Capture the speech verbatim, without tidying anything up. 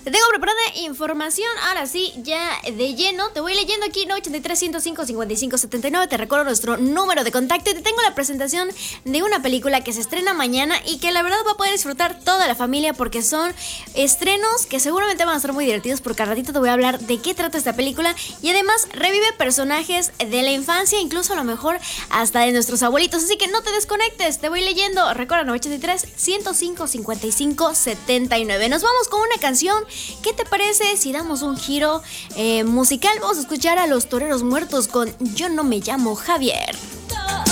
Te tengo preparada información, ahora sí, ya de lleno. Te voy leyendo aquí, ¿no? ochenta y tres, ciento cinco, cincuenta y cinco, setenta y nueve. Te recuerdo nuestro número de contacto y te tengo la presentación de una película que se estrena mañana y que la verdad va a poder disfrutar toda la familia porque son estrenos que seguramente van a ser muy divertidos porque al ratito te voy a hablar de qué trata esta película y además revive personajes de la infancia, incluso a lo mejor hasta de nuestros abuelitos. Así que no te desconectes, te voy leyendo. Recuerda, ochenta y tres, ciento cinco, cincuenta y cinco, setenta y nueve. Nos vamos con una canción. ¿Qué te parece si damos un giro eh, musical? Vamos a escuchar a Los Toreros Muertos con Yo no me llamo Javier.